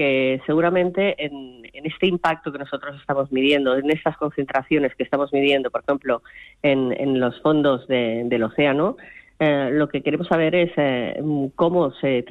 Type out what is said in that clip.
que seguramente en este impacto que nosotros estamos midiendo, en estas concentraciones que estamos midiendo, por ejemplo, en los fondos del océano, lo que queremos saber es cómo se